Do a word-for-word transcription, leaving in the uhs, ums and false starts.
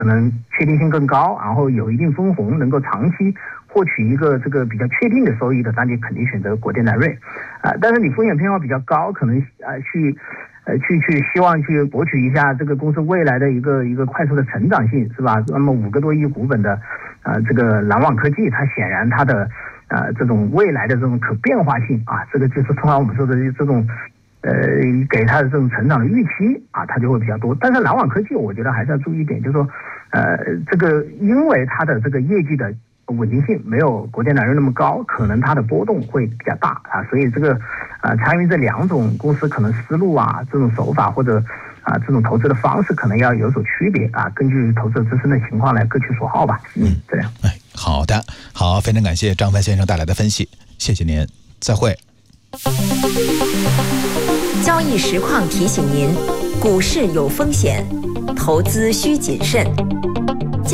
可能确定性更高，然后有一定分红，能够长期获取一个这个比较确定的收益的，那你肯定选择国电南瑞，啊、呃，但是你风险偏好比较高，可能啊、呃、去呃去去希望去博取一下这个公司未来的一个一个快速的成长性，是吧？那么五个多亿股本的啊、呃、这个蓝网科技，它显然它的呃这种未来的这种可变化性啊，这个就是通常我们说的这种。呃，给它的这种成长的预期啊，它就会比较多。但是蓝网科技，我觉得还是要注意一点，就是说，呃，这个因为它的这个业绩的稳定性没有国电南瑞那么高，可能它的波动会比较大啊。所以这个啊，参与这两种公司可能思路啊，这种手法或者啊这种投资的方式，可能要有所区别啊。根据投资自身的情况来各取所好吧。嗯，这样。 哎，好的，好，非常感谢张帆先生带来的分析，谢谢您，再会。 交易实况提醒您，股市有风险，投资需谨慎。